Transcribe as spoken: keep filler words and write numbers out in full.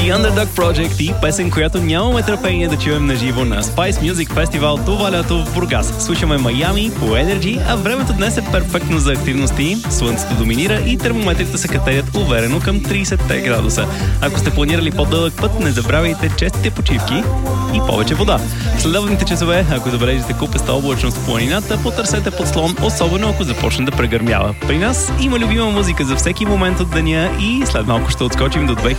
The Underdog Project и песен, която нямаме търпение да чуем на живо на Spice Music Festival това лято в Бургас. Слушаме Майами по Energy, а времето днес е перфектно за активности. Слънцето доминира и термометрите се катерят уверено към трийсет градуса. Ако сте планирали по-дълъг път, не забравяйте честите почивки и повече вода. Следобедните часове, ако забележите купеста облачност в планината, потърсете подслон, особено ако започне да прегърмява. При нас има любима музика за всеки момент от деня и след малко ще отскочим до две хиляди